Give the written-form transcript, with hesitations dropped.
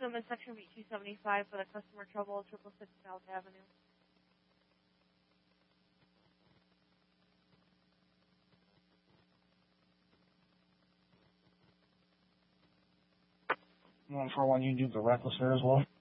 system in section beat 275 for the customer trouble, 666 South Avenue. For one, you do the reckless there as well.